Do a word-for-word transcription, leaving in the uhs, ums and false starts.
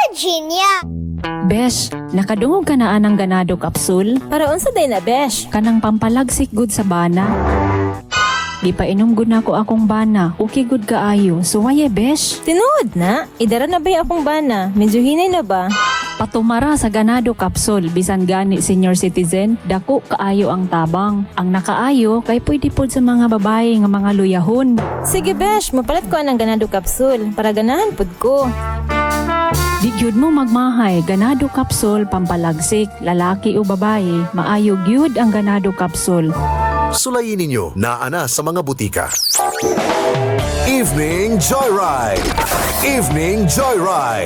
Virginia. Besh, nakadungog ka na anang ganado kapsul? Para unsa day na, besh? Kanang pampalagsik gud sa bana. Di pa inom gud na ko akong bana. Okay gud kaayo. Suwaye, besh. Tinuod na? Idara na ba yung akong bana? Medyo hinay na ba? Patumara sa ganado kapsul, bisan gani senior citizen, dako kaayo ang tabang. Ang nakaayo kay pwede pod sa mga babae nga mga luyahon. Sige, besh. Mapalit ko anang ganado kapsul para ganahan pod ko. Di gyud mo magmahay, ganado kapsul pampalagsik, lalaki o babae, maayo gyud ang ganado kapsul. Sulayin ninyo na ana sa mga butika. Evening Joyride! Evening Joyride!